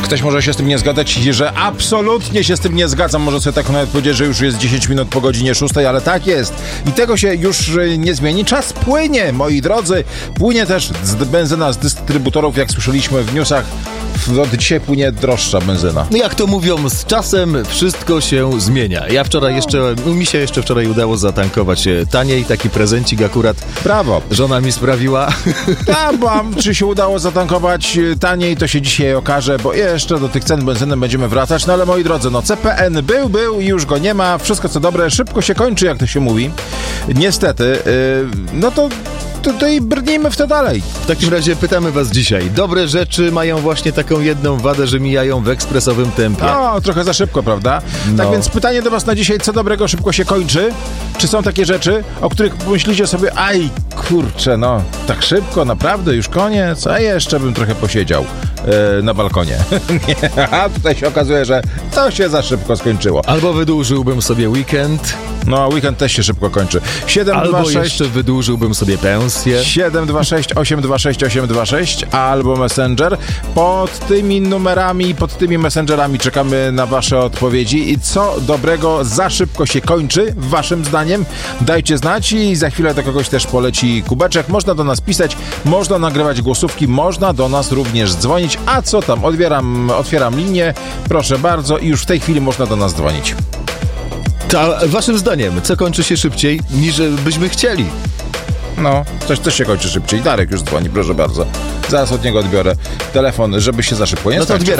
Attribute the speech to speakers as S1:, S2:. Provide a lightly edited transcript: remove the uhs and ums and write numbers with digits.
S1: Ktoś może się z tym nie zgadzać, że absolutnie się z tym nie zgadzam. Może sobie tak nawet powiedzieć, że już jest 10 minut po godzinie 6, ale tak jest. I tego się już nie zmieni. Czas płynie, moi drodzy. Płynie też benzyna z dystrybutorów, jak słyszeliśmy w newsach. Od dzisiaj płynie droższa benzyna.
S2: No jak to mówią, z czasem wszystko się zmienia. Mi się jeszcze wczoraj udało zatankować taniej. Taki prezencik akurat.
S1: Brawo.
S2: Żona mi sprawiła.
S1: Czy się udało zatankować taniej, to się dzisiaj okaże, bo jeszcze do tych cen benzyny będziemy wracać. No ale moi drodzy, CPN był i już go nie ma. Wszystko co dobre szybko się kończy, jak to się mówi. Niestety, to i brnijmy w to dalej.
S2: W takim razie pytamy was dzisiaj. Dobre rzeczy mają właśnie taką jedną wadę, że mijają w ekspresowym tempie.
S1: Trochę za szybko, prawda?
S2: No.
S1: Tak więc pytanie do was na dzisiaj, co dobrego szybko się kończy? Czy są takie rzeczy, o których myślicie sobie, kurczę, tak szybko, naprawdę, już koniec? A jeszcze bym trochę posiedział na balkonie. Nie, a tutaj się okazuje, że to się za szybko skończyło.
S2: Albo wydłużyłbym sobie weekend.
S1: Weekend też się szybko kończy. 726
S2: jeszcze wydłużyłbym sobie pensję.
S1: 726 826 826 albo Messenger. Pod tymi numerami, pod tymi messengerami czekamy na wasze odpowiedzi. I co dobrego za szybko się kończy, waszym zdaniem? Dajcie znać i za chwilę do kogoś też poleci kubeczek. Można do nas pisać, można nagrywać głosówki, można do nas również dzwonić. A co tam? Otwieram linię. Proszę bardzo i już w tej chwili można do nas dzwonić.
S2: Waszym zdaniem, co kończy się szybciej, niż byśmy chcieli?
S1: Coś się kończy szybciej. Darek już dzwoni, proszę bardzo. Zaraz od niego odbiorę telefon, żeby się za szybko nie skończył.